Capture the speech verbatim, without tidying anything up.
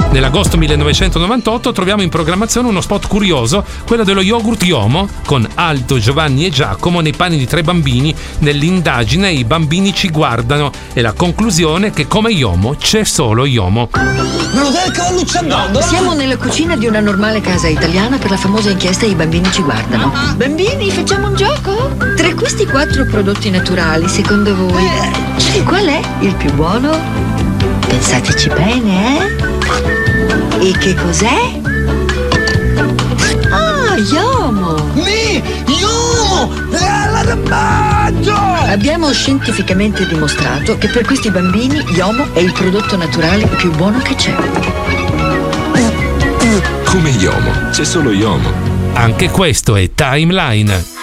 Nell'agosto millenovecentonovantotto troviamo in programmazione uno spot curioso, quello dello yogurt Yomo, con Aldo, Giovanni e Giacomo nei panni di tre bambini. Nell'indagine i bambini ci guardano e la conclusione è che come Yomo c'è solo Yomo. Me lo dai il cavalluccio andando? Siamo nella cucina di una normale casa italiana per la famosa inchiesta I bambini ci guardano. Bambini, facciamo un gioco? Tra questi quattro prodotti naturali, secondo voi, qual è il più buono? Pensateci bene, eh? E che cos'è? Ah, Yomo! Mi! Yomo! La rabbagio! Abbiamo scientificamente dimostrato che per questi bambini Yomo è il prodotto naturale più buono che c'è. Come Yomo, c'è solo Yomo. Anche questo è Timeline.